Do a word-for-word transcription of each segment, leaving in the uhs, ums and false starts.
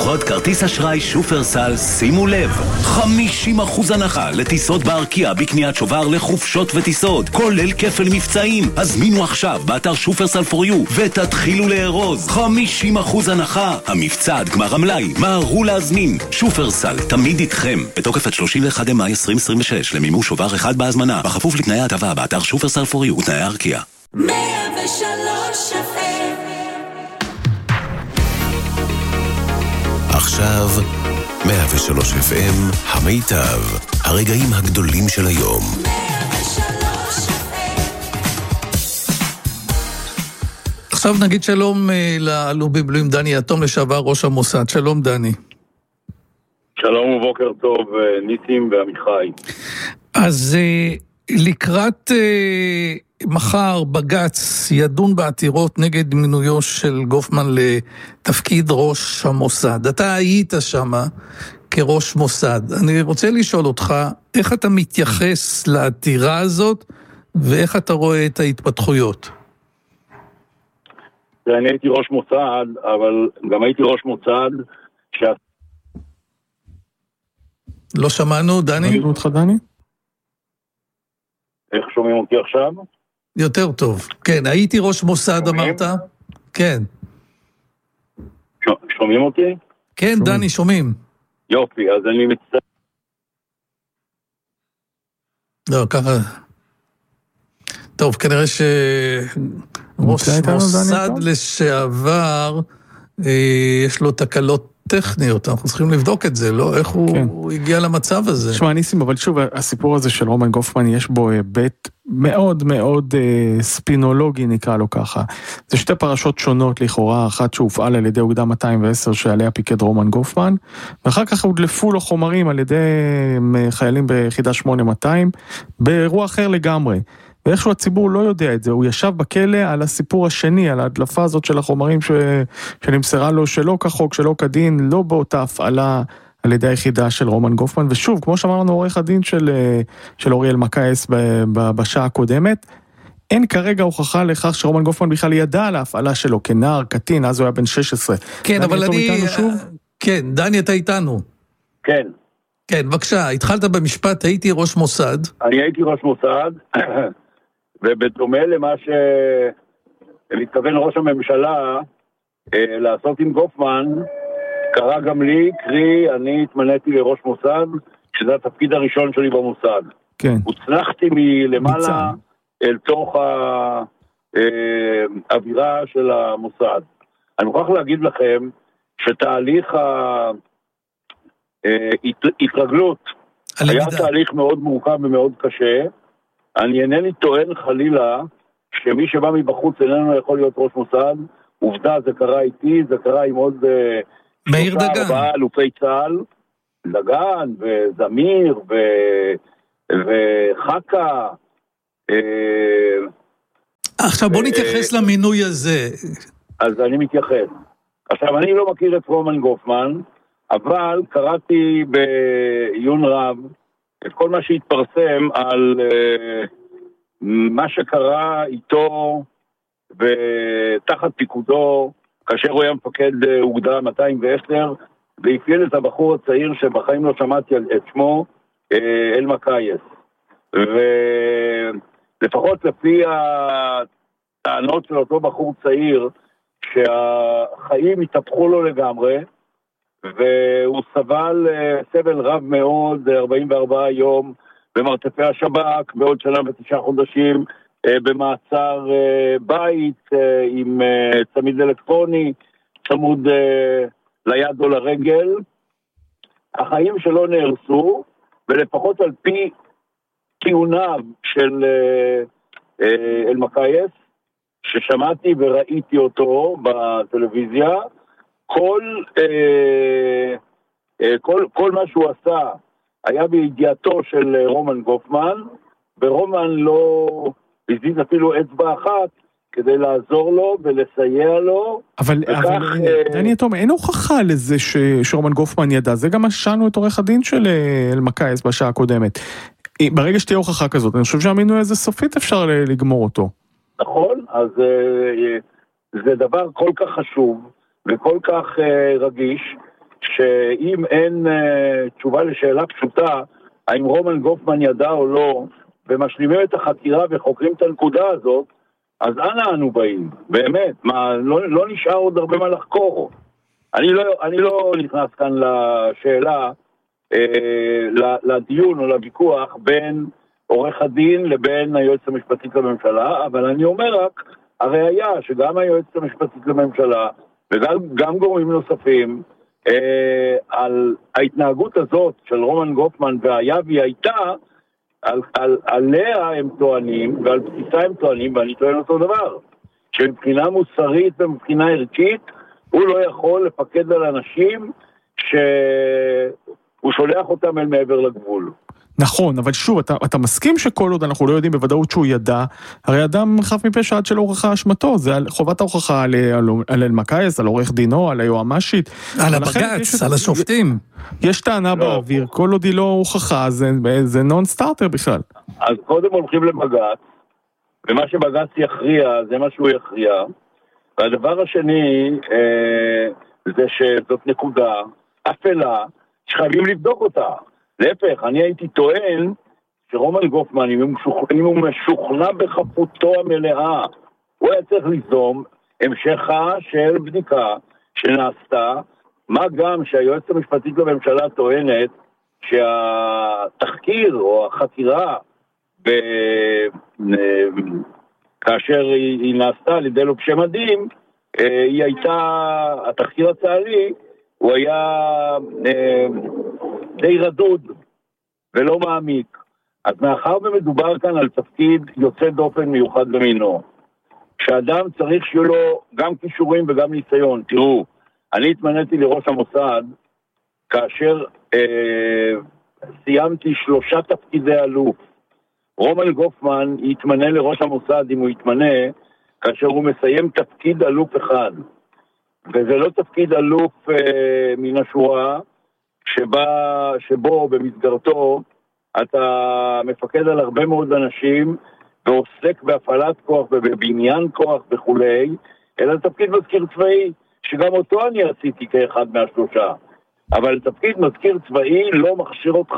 לקוחות כרטיס אשראי שופרסל, שימו לב, חמישים אחוז הנחה לטיסות בארקיע בקניית שובר לחופשות וטיסות, כולל כפל מבצעים. הזמינו עכשיו באתר שופרסל פור יו ותתחילו לארוז. חמישים אחוז הנחה. המבצע עד גמר המלאי. מהרו להזמין. שופרסל, תמיד איתכם. בתוקף עד שלושים ואחד במאי עשרים עשרים ושש למימוש שובר אחד בהזמנה, בכפוף לתנאי ההטבה באתר שופרסל פור יו ותנאי הארקיע. מאה ושלוש אף אם עכשיו מאה ושלוש אף אם המיטב, הרגעים הגדולים של היום. מאה ושלוש אף אם עכשיו נגיד שלום לאלוף במילואים דני יתום, לשעבר ראש המוסד. שלום דני. שלום ובוקר טוב ניסים ועמיחי. אז לקראת מחר בג"ץ ידון בעתירות נגד מינויו של גופמן לתפקיד ראש המוסד. אתה היית שם כראש מוסד. אני רוצה לשאול אותך, איך אתה מתייחס לעתירה הזאת ואיך אתה רואה את ההתפתחויות? אני הייתי ראש מוסד, אבל גם הייתי ראש מוסד ש... לא שמענו, דני? שמענו אותך, דני? איך שומעים אותי עכשיו? יותר טוב. כן, הייתי ראש מוסד, אמרת? כן. ש... שומעים אותי? כן, שומעים. דני, שומעים. יופי, אז אני מצטער. לא, ככה... טוב, כנראה שראש מוסד לשעבר, יש לו תקלות טכניות, אנחנו צריכים לבדוק את זה, לא? איך הוא, כן. הוא הגיע למצב הזה? שמע, ניסים, אבל שוב, הסיפור הזה של רומן גופמן, יש בו היבט מאוד מאוד אה, ספינולוגי, נקרא לו ככה. זה שתי פרשות שונות לכאורה, אחת שהופעל על ידי אוגדה מאתיים ועשר, שעליה פיקד רומן גופמן, ואחר כך הודלפו לו חומרים על ידי חיילים ביחידה שמונה מאתיים, באירוע אחר לגמרי. ואיכשהו הציבור לא יודע את זה, הוא ישב בכלא על הסיפור השני, על ההדלפה הזאת של החומרים ש... שנמסרה לו שלא כחוק, שלא כדין, לא באותה הפעלה על ידי היחידה של רומן גופמן, ושוב, כמו שאמרנו עורך הדין של, של אוריאל מקייס ב... ב... בשעה הקודמת, אין כרגע הוכחה לכך שרומן גופמן בכלל ידע על ההפעלה שלו, כנער, קטין, אז הוא היה בן שש עשרה. כן, אבל אני... כן, דני, אתה איתנו. כן. כן, בבקשה, התחלת במשפט, הייתי ראש מוסד. אני הייתי ראש מוסד, ובדומה למה שמתכוון ראש הממשלה אה, לעשות עם גופמן, קרה גם לי, קרי, אני התמניתי לראש מוסד, שזה התפקיד הראשון שלי במוסד. כן. הוצנחתי מלמעלה אל תוך האווירה של המוסד. אני מוכרח להגיד לכם שתהליך ההתרגלות היה תהליך מאוד מורכב ומאוד קשה. אני אינני טוען חלילה שמי שבא מבחוץ איננו יכול להיות ראש מוסד. עובדה, זה קרה איתי, זה קרה עם עוד מאיר דגן, ארבעה אלופי צה"ל, דגן וזמיר ו... וחכה. עכשיו בוא נתייחס למינוי הזה. אז אני מתייחס. עכשיו, אני לא מכיר את רומן גופמן, אבל קראתי בעיון רב את כל מה שהתפרסם על uh, מה שקרה איתו ותחת פיקודו, כאשר הוא היה מפקד uh, אוגדה מאתיים ועשר, והפעיל את הבחור הצעיר שבחיים לא שמעתי את שמו, uh, אל מקייס. ולפחות לפי הטענות של אותו בחור צעיר, שהחיים התהפכו לו לגמרי, והוא סבל סבל רב מאוד, ארבעים וארבעה יום, במרתפי השב"כ, בעוד שנה ותשעה חודשים, במעצר בית, עם צמיד אלקטרוני, צמוד ליד או לרגל. החיים שלו נהרסו, ולפחות על פי טיעוניו של אל מקייס, ששמעתי וראיתי אותו בטלוויזיה, כל, אה, אה, כל, כל מה שהוא עשה היה בידיעתו של רומן גופמן, ורומן לא הזיז אפילו אצבע אחת כדי לעזור לו ולסייע לו. אבל, וכך, אבל אה, דני יתום, אין הוכחה לזה ש, שרומן גופמן ידע, זה גם מה ששאלנו את עורך הדין של אל מקייס בשעה הקודמת. ברגע שתהיה הוכחה כזאת, אני חושב שהמינוי הזה סופית אפשר לגמור אותו. נכון, אז זה דבר כל כך חשוב וכל כך רגיש, שאם אין uh, תשובה לשאלה פשוטה, האם רומן גופמן ידע או לא, ומשלימים את החקירה וחוקרים את הנקודה הזאת, אז אנה אנו באים? באמת, מה, לא, לא נשאר עוד הרבה מה לחקור. אני לא, אני לא נכנס כאן לשאלה, אה, לדיון או לוויכוח בין עורך הדין לבין היועצת המשפטית לממשלה, אבל אני אומר רק, הראיה שגם היועצת המשפטית לממשלה וגם גם גורמים נוספים אה, על ההתנהגות הזאת של רומן גופמן והיאבי הייתה, על, על, עליה הם טוענים ועל בסיסה הם טוענים, ואני טוען אותו דבר, שמבחינה מוסרית ומבחינה ערכית הוא לא יכול לפקד על אנשים שהוא שולח אותם אל מעבר לגבול. נכון, אבל שוב, אתה, אתה מסכים שכל עוד אנחנו לא יודעים בוודאות שהוא ידע, הרי אדם חף מפשע עד שלא הוכחה אשמתו, זה חובת ההוכחה על, על, על אלמקייס, על עורך דינו, על היועמ"שית. על הבג"ץ, על השופטים. יש טענה לא. באוויר, כל עוד היא לא הוכחה, זה, זה נון סטארטר בכלל. אז קודם הולכים לבג"ץ, ומה שבג"ץ יכריע, זה מה שהוא יכריע, והדבר השני, אה, זה שזאת נקודה אפלה, שחייבים לבדוק אותה. להפך, אני הייתי טוען שרומן גופמן, אם הוא משוכנע בחפותו המלאה, הוא היה צריך ליזום המשכה של בדיקה שנעשתה, מה גם שהיועצת המשפטית לממשלה טוענת שהתחקיר או החקירה ב... כאשר היא, היא נעשתה על ידי לובשי מדים, היא הייתה, התחקיר הצה"לי, הוא היה אה, די רדוד ולא מעמיק. אז מאחר ומדובר כאן על תפקיד יוצא דופן מיוחד במינו, שאדם צריך שיהיו לו גם כישורים וגם ניסיון. תראו, אני התמניתי לראש המוסד כאשר אה, סיימתי שלושה תפקידי אלוף. רומן גופמן יתמנה לראש המוסד אם הוא יתמנה כאשר הוא מסיים תפקיד אלוף אחד. וזה לא תפקיד אלוף אה, מן השורה, שבה, שבו במסגרתו אתה מפקד על הרבה מאוד אנשים, ועוסק בהפעלת כוח ובבניין כוח וכולי, אלא תפקיד מזכיר צבאי, שגם אותו אני עשיתי כאחד מהשלושה. אבל תפקיד מזכיר צבאי לא מכשיר אותך,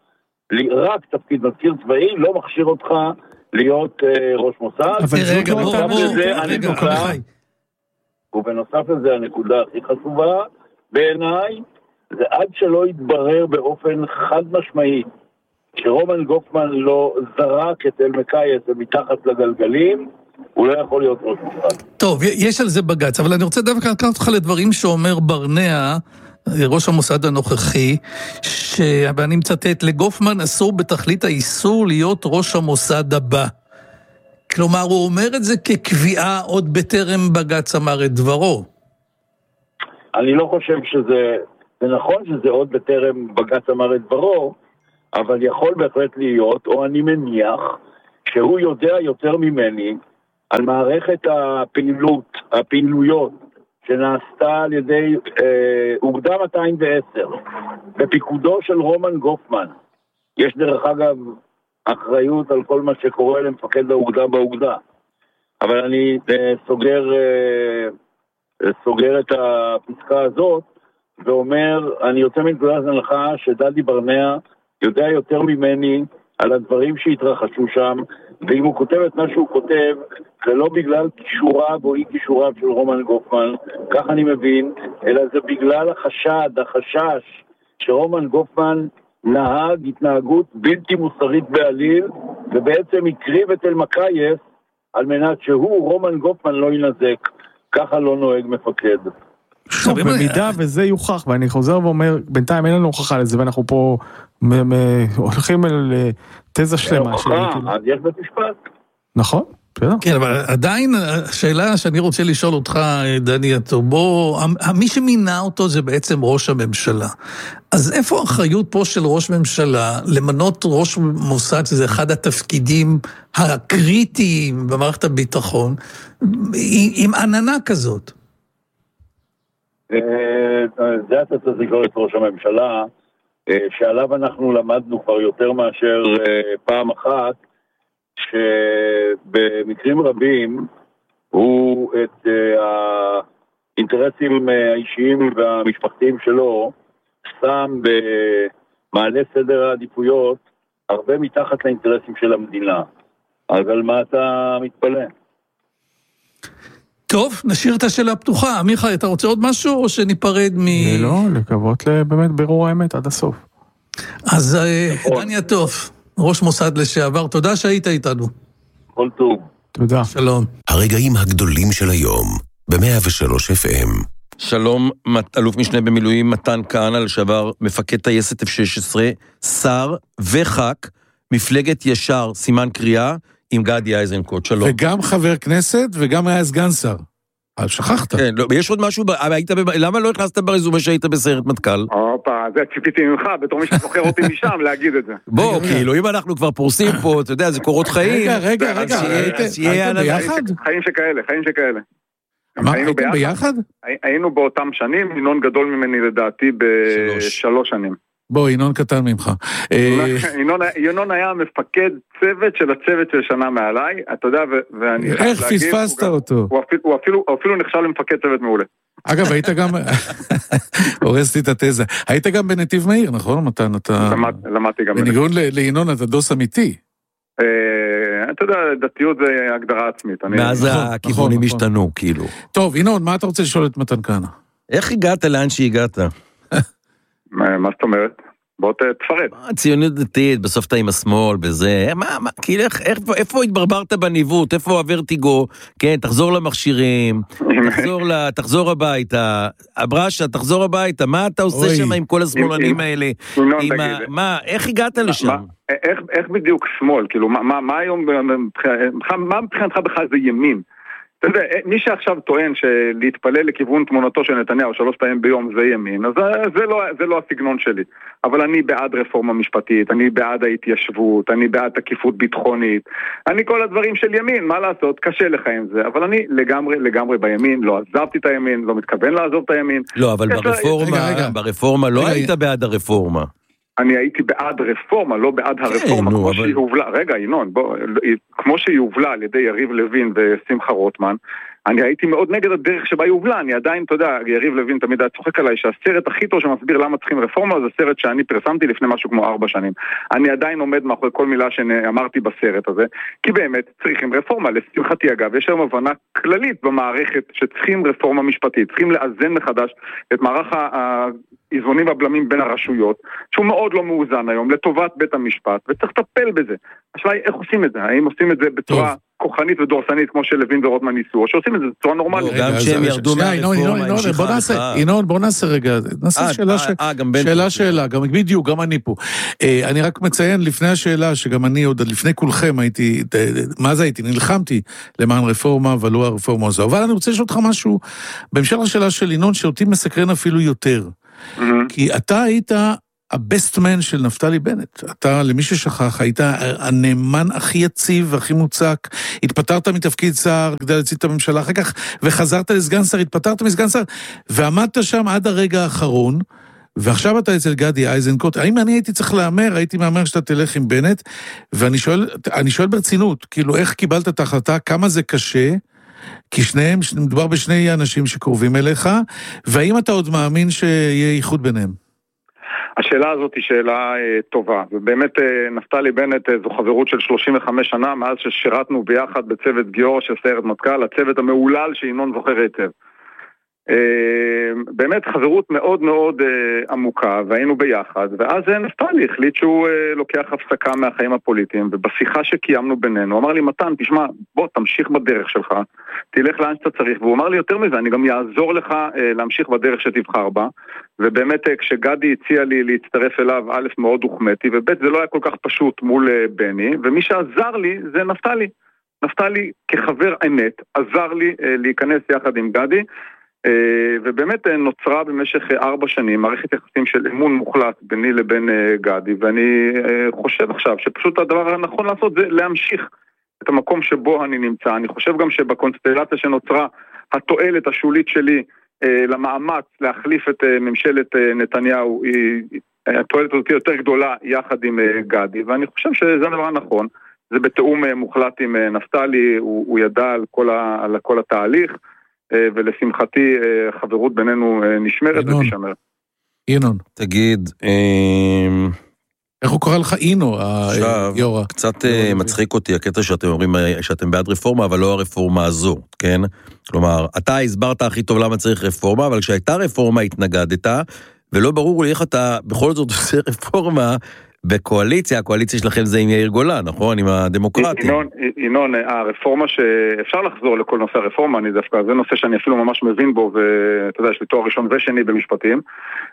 רק תפקיד מזכיר צבאי לא מכשיר אותך להיות אה, ראש מוסד. אבל רגע, בוא, בוא, רגע, חי. ובנוסף לזה הנקודה הכי חשובה בעיניי, זה עד שלא יתברר באופן חד משמעי שרומן גופמן לא זרק את אלמקייס מתחת לגלגלים, הוא לא יכול להיות ראש מוסד. טוב, יש על זה בג"ץ, אבל אני רוצה דווקא לקחת אותך לדברים שאומר ברנע, ראש המוסד הנוכחי, ש... ואני מצטט, לגופמן אסור בתכלית האיסור להיות ראש המוסד הבא. כלומר, הוא אומר את זה כקביעה עוד בטרם בג"ץ אמר את דברו. אני לא חושב שזה, זה נכון שזה עוד בטרם בג"ץ אמר את דברו, אבל יכול בהחלט להיות, או אני מניח, שהוא יודע יותר ממני על מערכת הפעילות, הפעילויות שנעשתה על ידי אה, אוגדה מאתיים ועשר, בפיקודו של רומן גופמן. יש דרך אגב אחריות על כל מה שקורה למפקד האוגדה באוגדה. אבל אני אה, סוגר, אה, סוגר את הפסקה הזאת, ואומר, אני יוצא מנקודת הנחה שדדי ברנע יודע יותר ממני על הדברים שהתרחשו שם, ואם הוא כותב את מה שהוא כותב, זה לא בגלל כישוריו או אי כישוריו של רומן גופמן, כך אני מבין, אלא זה בגלל החשד, החשש, שרומן גופמן נהג התנהגות בלתי מוסרית בעליל, ובעצם הקריב את אלמקייס, על מנת שהוא, רומן גופמן, לא ינזק. ככה לא נוהג מפקד. טוב, במידה וזה יוכח, ואני חוזר ואומר, בינתיים אין לנו הוכחה לזה, ואנחנו פה הולכים על תזה שלמה. אז יש בית משפט. נכון, בסדר. כן, אבל עדיין השאלה שאני רוצה לשאול אותך, דני הטובו, מי שמינה אותו זה בעצם ראש הממשלה. אז איפה האחריות פה של ראש ממשלה למנות ראש מוסד, שזה אחד התפקידים הקריטיים במערכת הביטחון, עם עננה כזאת? זה אתה צריך לקרוא את ראש הממשלה, שעליו אנחנו למדנו כבר יותר מאשר פעם אחת, שבמקרים רבים הוא את האינטרסים האישיים והמשפחתיים שלו שם במעלה סדר העדיפויות הרבה מתחת לאינטרסים של המדינה. אז על מה אתה מתפלא? טוב, נשאיר את השאלה פתוחה. עמיחי, אתה רוצה עוד משהו או שניפרד מ... לא, לקוות באמת בירור האמת עד הסוף. אז דניה טוב, ראש מוסד לשעבר, תודה שהיית איתנו. כל טוב. תודה. שלום. הרגעים הגדולים של היום, ב-מאה ושלוש אף אם. שלום, אלוף משנה במילואים מתן כהנא, לשעבר מפקד טייסת אף שש עשרה, שר וח"כ, מפלגת ישר, סימן קריאה, עם גדי איזנקוט. שלום. וגם חבר כנסת וגם היה סגן שר. אז שכחת. כן, לא, יש עוד משהו, היית, למה לא נכנסת ברזומה שהיית בסיירת מטכ"ל? אופה, זה ציפיתי ממך, בתור מי שזוכר אותי משם, להגיד את זה. בוא, כאילו, אם אנחנו כבר פורסים פה, אתה יודע, זה קורות חיים. רגע, רגע, רגע, הייתם ביחד? חיים שכאלה, חיים שכאלה. מה, הייתם ביחד? היינו באותם שנים, ינון גדול ממני לדעתי בשלוש שנים. בוא, ינון קטן ממך. ינון היה מפקד צוות של הצוות של שנה מעליי, אתה יודע, ואני... איך פספסת אותו? הוא אפילו נחשב למפקד צוות מעולה. אגב, היית גם... הורסתי את התזה. היית גם בנתיב מהיר, נכון, מתן? למדתי גם. בניגוד לינון, אתה דוס אמיתי. אתה יודע, דתיות זה הגדרה עצמית. מאז הכיוונים השתנו, כאילו. טוב, ינון, מה אתה רוצה לשאול את מתן כהנא? איך הגעת לאן שהגעת? מה זאת אומרת? בוא תפרט. ציונות דתית, בסוף אתה עם השמאל, בזה, מה, מה, כאילו, איפה התברברת בניווט? איפה הוורטיגו? כן, תחזור למכשירים, תחזור, תחזור הביתה, אברשה, תחזור הביתה, מה אתה עושה שם עם כל השמאלנים האלה? מה, איך הגעת לשם? איך בדיוק שמאל? כאילו, מה היום, מה מבחינתך בכלל זה ימין? אתה יודע, מי שעכשיו טוען שלהתפלל לכיוון תמונתו של נתניהו שלוש פעמים ביום זה ימין, אז זה לא, זה לא הסגנון שלי. אבל אני בעד רפורמה משפטית, אני בעד ההתיישבות, אני בעד תקיפות ביטחונית, אני כל הדברים של ימין, מה לעשות? קשה לך עם זה, אבל אני לגמרי, לגמרי בימין, לא עזבתי את הימין, לא מתכוון לעזוב את הימין. לא, אבל ברפורמה, רגע, רגע. ברפורמה לא רגע, היית בעד הרפורמה. אני הייתי בעד רפורמה, לא בעד הרפורמה, כמו שהיא הובלה, רגע, ינון, בוא, כמו שהיא הובלה על ידי יריב לוין ושמחה רוטמן, אני הייתי מאוד נגד הדרך שבה היא הובלה, אני עדיין, אתה יודע, יריב לוין תמיד היה צוחק עליי, שהסרט הכי טוב שמסביר למה צריכים רפורמה, זה סרט שאני פרסמתי לפני משהו כמו ארבע שנים. אני עדיין עומד מאחורי כל מילה שאמרתי בסרט הזה, כי באמת צריכים רפורמה, לשמחתי אגב, יש היום הבנה כללית במערכת שצריכים רפורמה משפטית, צריכים לאזן מחדש את מערך האיזונים והבלמים בין הרשויות, שהוא מאוד לא מאוזן היום, לטובת בית המשפט, וצריך לטפל בזה. השאלה היא איך עושים את זה? האם עושים את זה בצורה כוחנית ודורסנית כמו שלוין ורוטמן ניסו, או שעושים את זה בצורה נורמלית? גם כשהם ירדו מהרפורמה, ינון, בוא נעשה רגע, נעשה שאלה שאלה, גם בדיוק, גם אני פה. אני רק מציין לפני השאלה, שגם אני עוד לפני כולכם הייתי, מה זה הייתי? נלחמתי למען רפורמה, אבל לא הרפורמה הזו. אבל אני רוצה לשאול אותך משהו, בהמשך לשאלה של ינון, שאותי מסקרן אפילו יותר. כי אתה היית הבסטמן של נפתלי בנט. אתה, למי ששכח, היית הנאמן הכי יציב והכי מוצק, התפטרת מתפקיד שר כדי להציל את הממשלה, אחר כך וחזרת לסגן שר, התפטרת מסגן שר, ועמדת שם עד הרגע האחרון, ועכשיו אתה אצל גדי איזנקוט. האם אני הייתי צריך לאמר, הייתי מאמר שאתה תלך עם בנט, ואני שואל, אני שואל ברצינות, כאילו איך קיבלת את ההחלטה, כמה זה קשה, כי שניהם, מדובר בשני אנשים שקרובים אליך, והאם אתה עוד מאמין שיהיה איחוד ביניהם? השאלה הזאת היא שאלה אה, טובה, ובאמת אה, נפתלי בנט אה, זו חברות של שלושים וחמש שנה, מאז ששירתנו ביחד בצוות גיאור של סיירת מטכ"ל, הצוות המעולל שינון זוכר היטב. אה, באמת חברות מאוד מאוד אה, עמוקה, והיינו ביחד, ואז אה, נפתלי החליט שהוא אה, לוקח הפסקה מהחיים הפוליטיים, ובשיחה שקיימנו בינינו, הוא אמר לי, מתן, תשמע, בוא תמשיך בדרך שלך, תלך לאן שאתה צריך, והוא אמר לי יותר מזה, אני גם יעזור לך אה, להמשיך בדרך שתבחר בה, ובאמת כשגדי הציע לי להצטרף אליו, א' מאוד הוחמאתי, וב' זה לא היה כל כך פשוט מול בני, ומי שעזר לי זה נפתלי. נפתלי כחבר אמת עזר לי להיכנס יחד עם גדי, ובאמת נוצרה במשך ארבע שנים מערכת יחסים של אמון מוחלט ביני לבין גדי, ואני חושב עכשיו שפשוט הדבר הנכון לעשות זה להמשיך את המקום שבו אני נמצא. אני חושב גם שבקונסטלציה שנוצרה, התועלת השולית שלי למאמץ להחליף את ממשלת נתניהו, התועלת הזאת יותר גדולה יחד עם גדי, ואני חושב שזה הדבר הנכון, זה בתאום מוחלט עם נפתלי, הוא, הוא ידע על כל, ה, על כל התהליך, ולשמחתי חברות בינינו נשמרת ותשמר. ינון. תגיד, אה, איך הוא קורא לך אינו, עכשיו, היורה? קצת אה, מצחיק אותי הקטע שאתם אומרים אה, שאתם בעד רפורמה, אבל לא הרפורמה הזו, כן? כלומר, אתה הסברת הכי טוב למה צריך רפורמה, אבל כשהייתה רפורמה התנגדת, ולא ברור לי איך אתה בכל זאת עושה רפורמה בקואליציה, הקואליציה שלכם זה עם יאיר גולן, נכון? עם הדמוקרטים. ינון, ינון, הרפורמה שאפשר לחזור לכל נושא הרפורמה, אני דווקא, זה נושא שאני אפילו ממש מבין בו, ואתה יודע, יש לי תואר ראשון ושני במשפטים.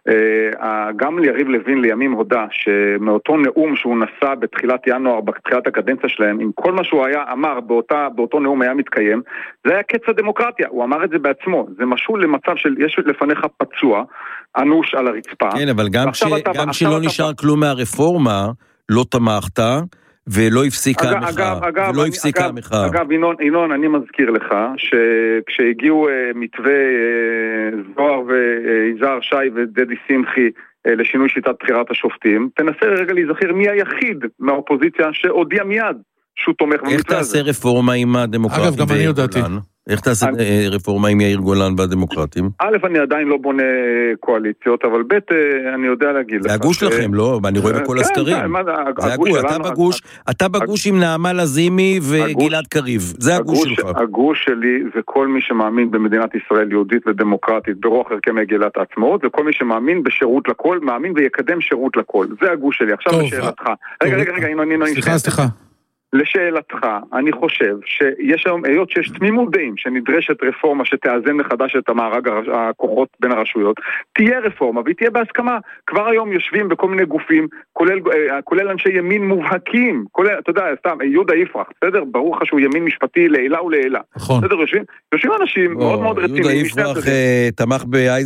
גם יריב לוין לימים הודע שמאותו נאום שהוא נשא בתחילת ינואר, בתחילת הקדנציה שלהם, עם כל מה שהוא היה אמר באותה, באותו נאום היה מתקיים, זה היה קץ הדמוקרטיה, הוא אמר את זה בעצמו, זה משהו למצב של יש לפניך פצוע, אנוש על הרצפה. כן, אבל גם, ש... אתה, גם שלא נשאר אתה... כלום מהרפורמה, לא תמכת, ולא הפסיקה אגב, המחאה, אגב, ולא אני, הפסיקה אגב, המחאה. אגב, ינון, ינון, אני מזכיר לך, שכשהגיעו uh, מתווה uh, זוהר ויזהר שי ודדי שמחי uh, לשינוי שיטת בחירת השופטים, תנסה רגע להיזכר מי היחיד מהאופוזיציה שהודיע מיד שהוא תומך במתווה הזה. איך תעשה רפורמה עם הדמוקרטים? אגב, גם אני יודעתי. איך תעשה אני... רפורמה עם יאיר גולן והדמוקרטים? א', אני עדיין לא בונה קואליציות, אבל ב', אני יודע להגיד לך. זה הגוש שלכם, לא? ואני רואה בכל הסקרים. זה הגוש, אתה בגוש, אתה בגוש עם נעמה לזימי וגלעד קריב. זה הגוש שלך. הגוש שלי זה כל מי שמאמין במדינת ישראל יהודית ודמוקרטית, ברוח ערכי מגילת העצמאות, וכל מי שמאמין בשירות לכל, מאמין ויקדם שירות לכל. זה הגוש שלי. עכשיו לשאלתך. רגע, רגע, רגע, סליחה, סליחה. לשאלתך, אני חושב שיש היום, היות שיש תמימות דעים שנדרשת רפורמה שתאזן מחדש את המארג הכוחות בין הרשויות, תהיה רפורמה והיא תהיה בהסכמה. כבר היום יושבים בכל מיני גופים, כולל, כולל אנשי ימין מובהקים, כולל, אתה יודע, סתם, יהודה יפרח, בסדר? ברור לך שהוא ימין משפטי לעילה ולעילה. נכון. בסדר, יושבים, יושבים אנשים או, מאוד מאוד רציניים. יהודה יפרח תמך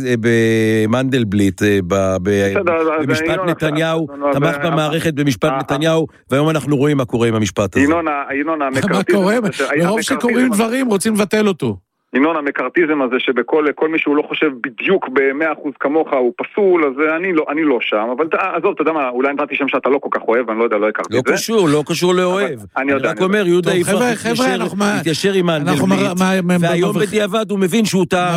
במנדלבליט, במשפט נתניהו, תמך במערכת במשפט נתניהו, והיום אנחנו רואים מה קורה עם המשפט. ינון, ינון המקרטיזם... מה קורה? מרוב שקוראים דברים רוצים לבטל אותו. ינון, המקרטיזם הזה שבכל כל מי שהוא לא חושב בדיוק ב-מאה אחוז כמוך הוא פסול, אז אני לא, אני לא שם, אבל עזוב, אתה יודע מה, אולי נתתי שם שאתה לא כל כך אוהב, אני לא יודע, לא הכרתי את זה. לא קשור, לא קשור לאוהב. אני רק אומר, יהודה יפרח התיישר עם מנדלבליט, והיום בדיעבד הוא מבין שהוא טעה.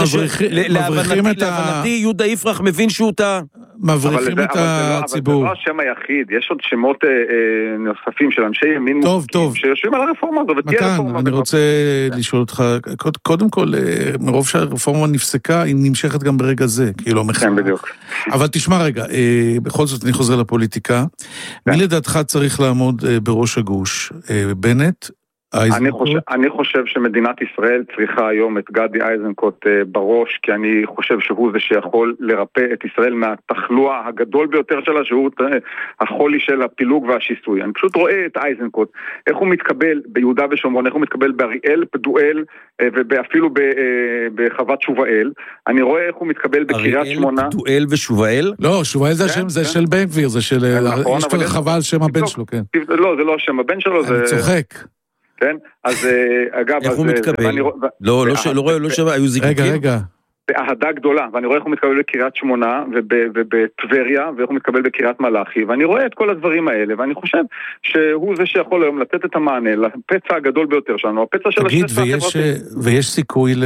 להבנתי, יהודה יפרח מבין שהוא טעה. מבריחים את הציבור. אבל זה לא השם היחיד, יש עוד שמות נוספים של אנשי ימין מובהקים שיושבים על הרפורמה הזו, ותהיה רפורמה. מתן, אני רוצה לשאול אותך, קודם כל, מרוב שהרפורמה נפסקה, היא נמשכת גם ברגע זה, כאילו המחאה. כן, בדיוק. אבל תשמע רגע, בכל זאת אני חוזר לפוליטיקה, מי לדעתך צריך לעמוד בראש הגוש? בנט? אני חושב, אני חושב שמדינת ישראל צריכה היום את גדי איזנקוט בראש, כי אני חושב שהוא זה שיכול לרפא את ישראל מהתחלואה הגדול ביותר שלה, שהוא החולי של הפילוג והשיסוי. אני פשוט רואה את איזנקוט, איך הוא מתקבל ביהודה ושומרון, איך הוא מתקבל באריאל, פדואל, ואפילו בחוות שובאל. אני רואה איך הוא מתקבל בקריית שמונה. אריאל, פדואל ושובאל? לא, שובאל זה השם, זה של בן גביר, זה של, יש כבר חווה על שם הבן שלו, כן. לא, זה לא שם הבן שלו, זה... אני צוחק. כן? אז אגב... איך הוא מתקבל? לא, לא רואה, לא שווה, היו זיקוקים? רגע, רגע. באהדה גדולה, ואני רואה איך הוא מתקבל בקריית שמונה ובטבריה, ואיך הוא מתקבל בקריית מלאכי, ואני רואה את כל הדברים האלה, ואני חושב שהוא זה שיכול היום לתת את המענה לפצע הגדול ביותר שלנו, הפצע של השני... תגיד, ויש סיכוי